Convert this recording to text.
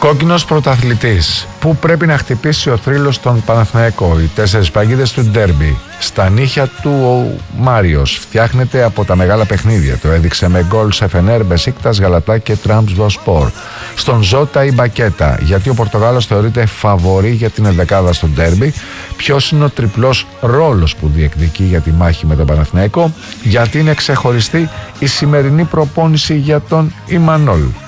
Κόκκινος πρωταθλητής. Πού πρέπει να χτυπήσει ο θρύλος στον Παναθηναϊκό? Οι 4 παγίδες του ντέρμπι. Στα νύχια του ο Μάριος. Φτιάχνεται από τα μεγάλα παιχνίδια. Το έδειξε με γκολ σε Φενέρ, Μπεσίκτας, Γαλατά και Τραμπζονσπορ. Στον Ζώτα η Μπακέτα. Γιατί ο Πορτογάλος θεωρείται φαβορί για την ενδεκάδα στο ντέρμπι. Ποιος είναι ο τριπλός ρόλος που διεκδικεί για τη μάχη με τον Παναθηναϊκό? Γιατί είναι ξεχωριστή η σημερινή προπόνηση για τον Ιμανόλ?